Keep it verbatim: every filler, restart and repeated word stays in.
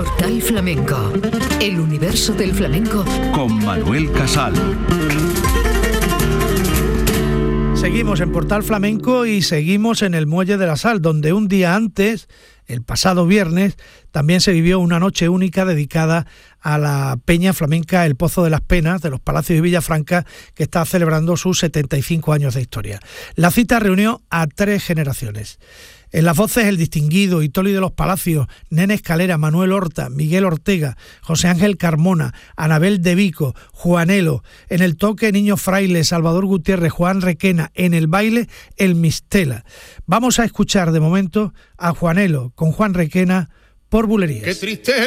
Portal Flamenco, el universo del flamenco con Manuel Casal. Seguimos en Portal Flamenco y seguimos en el Muelle de la Sal, donde un día antes, el pasado viernes, también se vivió una noche única dedicada a la Peña Flamenca El Pozo de las Penas de los Palacios de Villafranca, que está celebrando sus setenta y cinco años de historia. La cita reunió a tres generaciones. En las voces, el distinguido Itoli de los Palacios, Nene Escalera, Manuel Horta, Miguel Ortega, José Ángel Carmona, Anabel de Vico, Juanelo. En el toque, Niño Fraile, Salvador Gutiérrez, Juan Requena. En el baile, el Mistela. Vamos a escuchar de momento a Juanelo con Juan Requena por Bulerías. Qué triste